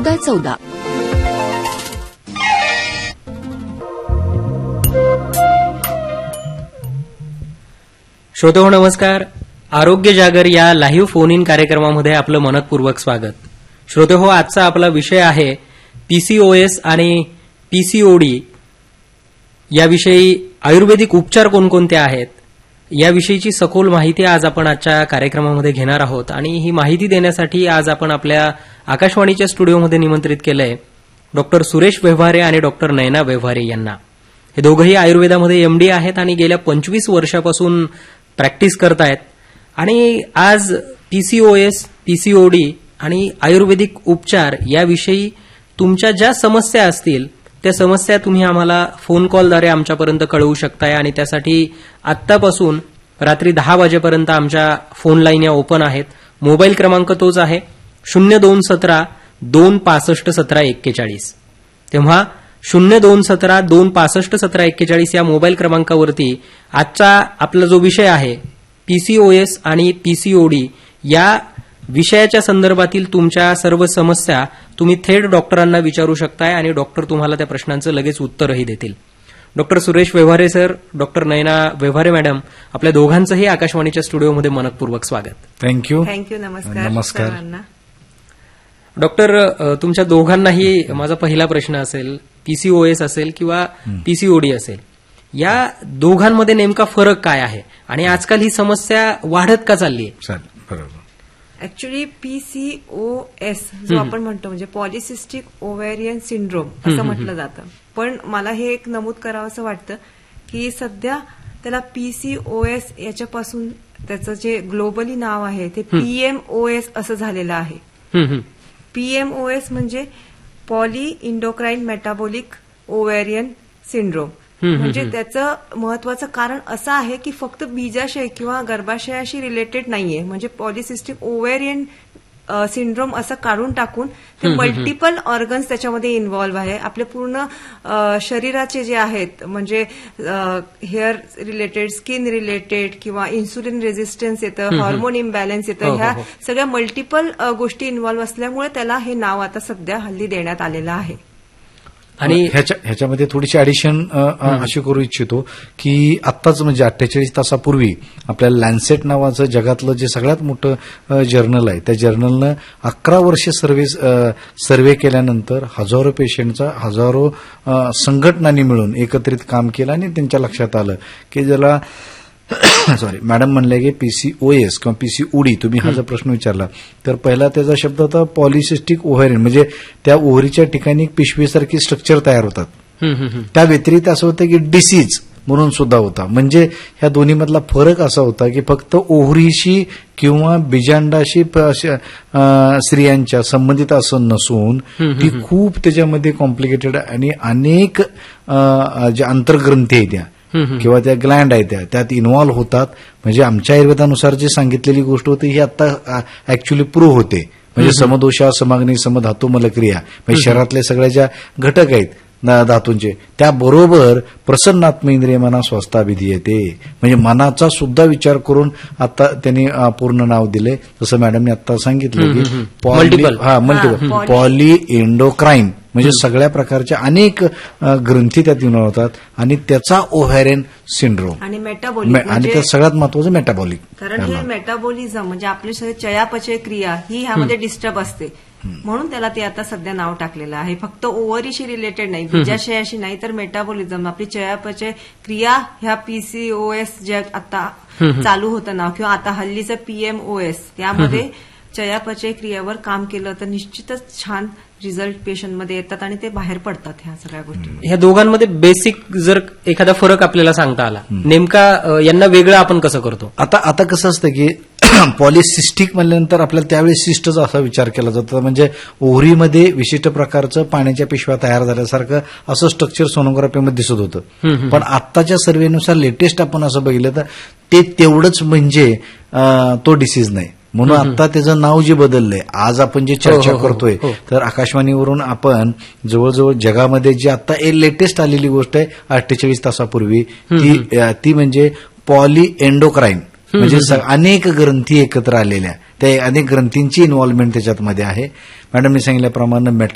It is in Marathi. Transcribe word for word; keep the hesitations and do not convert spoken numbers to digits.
चौदा चौदा. श्रोते हो नमस्कार. आरोग्य जागर या लाईव्ह फोन इन कार्यक्रमामध्ये आपलं मनपूर्वक स्वागत. श्रोते हो, आजचा आपला विषय आहे पीसीओएस आणि पीसीओडी याविषयी आयुर्वेदिक उपचार कोणकोणते आहेत याविषयीची सखोल माहिती आज आपण आजच्या कार्यक्रमामध्ये घेणार आहोत. आणि ही माहिती देण्यासाठी आज आपण आपल्या आकाशवाणीच्या स्टुडिओमध्ये निमंत्रित केलंय डॉक्टर सुरेश व्यवहारे आणि डॉक्टर नयना व्यवहारे यांना. हे दोघंही आयुर्वेदामध्ये एमडी आहेत आणि गेल्या पंचवीस वर्षापासून प्रॅक्टिस करतायत. आणि आज पीसीओएस, पीसीओडी आणि आयुर्वेदिक उपचार याविषयी तुमच्या ज्या समस्या असतील त्या समस्या तुम्ही आम्हाला फोन कॉलद्वारे आमच्यापर्यंत कळवू शकताय. आणि त्यासाठी आत्तापासून रात्री दहा वाजेपर्यंत आमच्या फोन लाईन या ओपन आहेत. मोबाईल क्रमांक तोच आहे शून्य दोन सतरा दोन पासष्ट सतरा एक्केचाळीस. तेव्हा शून्य दोन सतरा दोन पासष्ट सतरा एक्केचाळीस या मोबाईल क्रमांकावरती आजचा आपला जो विषय आहे पीसीओएस आणि पीसीओडी या विषयाच्या संदर्भातील तुमच्या सर्व समस्या तुम्ही थेट डॉक्टरांना विचारू शकताय आणि डॉक्टर तुम्हाला त्या प्रश्नांचं लगेच उत्तरही देतील. Doctor Suresh Vyavahare sir, doctor Nayana Vyavahare madam, आपल्या दोघांचंही आकाशवाणीच्या स्टुडिओमध्ये मनपूर्वक स्वागत. थँक्यू. थँक्यू. नमस्कार. नमस्कार. डॉक्टर, तुमच्या दोघांनाही माझा पहिला प्रश्न असेल, पीसीओएस असेल किंवा पीसीओडी असेल, या दोघांमध्ये नेमका फरक काय आहे आणि आजकाल ही समस्या वाढत का चालली आहे? बरोबर. ऍक्च्युली पीसीओएस जो आपण म्हणतो म्हणजे पॉलिसिस्टिक ओव्हॅरियन सिंड्रोम असं म्हटलं जातं. पण मला हे एक नमूद करावं असं वाटतं की सध्या त्याला पीसीओएस याच्यापासून त्याचं जे ग्लोबली नाव आहे ते पीएमओएस असं झालेलं आहे. पीएमओएस म्हणजे poly endocrine metabolic ovarian syndrome. म्हणजे त्याचं महत्वाचं कारण असं आहे की फक्त बीजाशय किंवा गर्भाशयाशी रिलेटेड नाहीये. म्हणजे पॉलिसिस्टिक ओव्हॅरियन सिंड्रोम असं काढून टाकून ते मल्टिपल ऑर्गन्स त्याच्यामध्ये इन्व्हॉल्व्ह आहे. आपले पूर्ण शरीराचे जे आहेत म्हणजे हेअर रिलेटेड, स्किन रिलेटेड किंवा इन्सुलिन रेझिस्टन्स येतं, हार्मोन इम्बॅलन्स येतं, ह्या सगळ्या मल्टिपल गोष्टी इन्व्हॉल्व्ह असल्यामुळे त्याला हे नाव आता सध्या हल्ली देण्यात आलेलं आहे. आणि ह्याच्यामध्ये थोडीशी ऍडिशन अशी करू इच्छितो की आत्ताच म्हणजे अठ्ठेचाळीस तासापूर्वी आपल्याला लॅन्सेट नावाचं जगातलं जे सगळ्यात मोठं जर्नल आहे त्या जर्नलनं अकरा वर्षे सर्व्हे सर्व्हे केल्यानंतर हजारो पेशंटचा हजारो संघटनांनी मिळून एकत्रित काम केलं आणि त्यांच्या लक्षात आलं की ज्याला सॉरी मॅडम म्हणले की पीसीओएस किंवा पीसीओडी, तुम्ही हा जर प्रश्न विचारला तर पहिला त्याचा शब्द होता पॉलिसिस्टिक ओव्हॅरियन, म्हणजे त्या ओव्हरीच्या ठिकाणी पिशवीसारखी स्ट्रक्चर तयार होतात. त्या व्यतिरिक्त असं होतं की डिसीज म्हणून सुद्धा होता. म्हणजे ह्या दोन्हीमधला फरक असा होता की फक्त ओव्हरीशी किंवा बीजांडाशी स्त्रियांच्या संबंधित असं नसून ती खूप त्याच्यामध्ये कॉम्प्लिकेटेड आणि अनेक ज्या आंतरग्रंथी आहेत त्या किंवा त्या ग्लँड आहेत त्या त्यात इन्व्हॉल्व्ह होतात. म्हणजे आमच्या आयुर्वेदानुसार जी सांगितलेली गोष्ट होती ही आता ऍक्च्युली प्रूव्ह होते. म्हणजे समदोषा, समाग्नी, समधातू, मलक्रिया, म्हणजे शरीरातले सगळ्या ज्या घटक आहेत धातूंचे त्याबरोबर प्रसन्नात्म इंद्रिय मना स्वस्थाभिधी येते. म्हणजे मनाचा सुद्धा विचार करून आता त्यांनी पूर्ण नाव दिले. जसं मॅडमने आता सांगितलं की मल्टिपल हा मल्टिपल पॉली एंडोक्राईन म्हणजे सगळ्या प्रकारच्या अनेक ग्रंथी त्यात इन्व्हॉल्व होतात आणि त्याचा ओव्हॅरियन सिंड्रोम आणि मेटाबॉलिक आणि त्यात सगळ्यात महत्वाचं मेटाबॉलिक. कारण हे मेटाबॉलिझम म्हणजे आपली चयापचय क्रिया ही ह्यामध्ये डिस्टर्ब असते म्हणून त्याला ते आता सध्या नाव टाकलेलं आहे. फक्त ओव्हरीशी रिलेटेड नाही, बीजाशयाशी नाही, तर मेटाबॉलिझम आपली चयापचय क्रिया ह्या पीसीओएस जे आता चालू होतं नाव किंवा आता हल्लीचं पीएमओएस यामध्ये चयापचय क्रियेवर काम केलं तर निश्चितच छान रिझल्ट पेशंटमध्ये येतात आणि ते बाहेर पडतात ह्या सगळ्या गोष्टी. ह्या दोघांमध्ये बेसिक जर एखादा फरक आपल्याला सांगता आला नेमका यांना वेगळं आपण कसं करतो? आता आता कसं असतं की पॉलिसिस्टिक म्हणल्यानंतर आपल्याला त्यावेळी सिस्टचा असा विचार केला जातो. म्हणजे ओव्हरीमध्ये विशिष्ट प्रकारचं पाण्याच्या पिशव्या तयार झाल्यासारखं असं स्ट्रक्चर सोनोग्राफीमध्ये दिसत होतं. पण आत्ताच्या सर्व्हेनुसार लेटेस्ट आपण असं बघितलं तर ते तेवढंच म्हणजे तो डिसीज नाही. म्हणून आता त्याचं नाव जे बदललंय, आज आपण जे चर्चा करतोय तर आकाशवाणीवरून आपण जवळजवळ जगामध्ये जी आता लेटेस्ट आलेली गोष्ट आहे अठ्ठेचाळीस तासापूर्वी ती ती म्हणजे पॉली एंडोक्राईन, म्हणजे अनेक ग्रंथी एकत्र आलेल्या त्या अनेक ग्रंथींची इन्व्हॉल्वमेंट त्याच्यामध्ये आहे. मॅडमने सांगितल्याप्रमाणे